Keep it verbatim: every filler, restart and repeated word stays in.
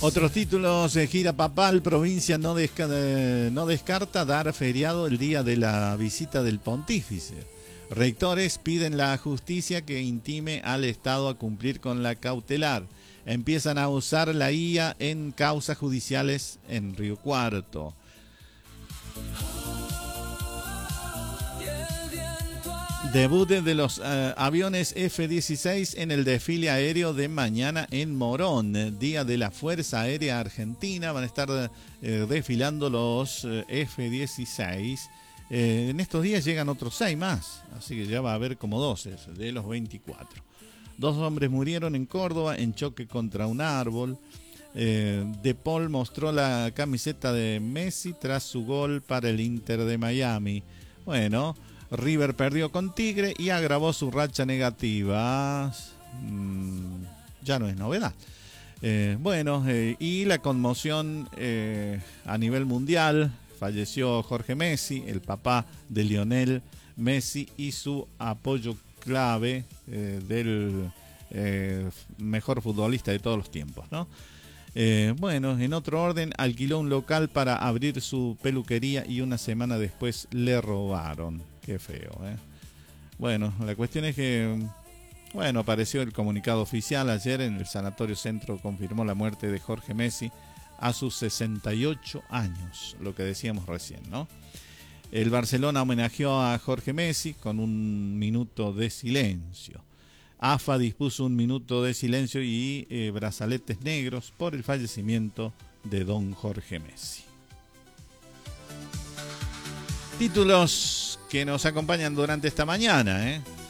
Otros títulos, eh, gira papal, provincia no, desca eh, no descarta dar feriado el día de la visita del pontífice. Rectores piden la justicia que intime al Estado a cumplir con la cautelar. Empiezan a usar la I A en causas judiciales en Río Cuarto. Debut de los uh, aviones F dieciséis en el desfile aéreo de mañana en Morón, Día de la Fuerza Aérea Argentina. Van a estar uh, desfilando los uh, F dieciséis. Eh, en estos días llegan otros seis más, así que ya va a haber como doce de los veinticuatro. Dos hombres murieron en Córdoba en choque contra un árbol. Eh, De Paul mostró la camiseta de Messi tras su gol para el Inter de Miami. Bueno, River perdió con Tigre y agravó su racha negativa. Mm, ya no es novedad. Eh, bueno, eh, y la conmoción eh, a nivel mundial. Falleció Jorge Messi, el papá de Lionel Messi, y su apoyo clave eh, del eh, mejor futbolista de todos los tiempos, ¿no? Eh, bueno, en otro orden, alquiló un local para abrir su peluquería y una semana después le robaron. Qué feo, ¿eh? Bueno, la cuestión es que, bueno, apareció el comunicado oficial ayer en el Sanatorio Centro, confirmó la muerte de Jorge Messi a sus sesenta y ocho años, lo que decíamos recién, ¿no? El Barcelona homenajeó a Jorge Messi con un minuto de silencio. A F A dispuso un minuto de silencio y eh, brazaletes negros por el fallecimiento de don Jorge Messi. Títulos que nos acompañan durante esta mañana, ¿eh?